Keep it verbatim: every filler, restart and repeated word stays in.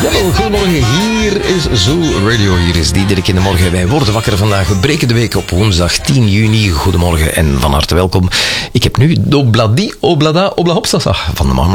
Jawel, goedemorgen. Hier is Zoo Radio. Hier is Diederik in de morgen. Wij worden wakker vandaag. We breken de week op woensdag tien juni. Goedemorgen en van harte welkom. Ik heb nu de Obladi, Oblada, Oblahopsasa van de Marmelaar.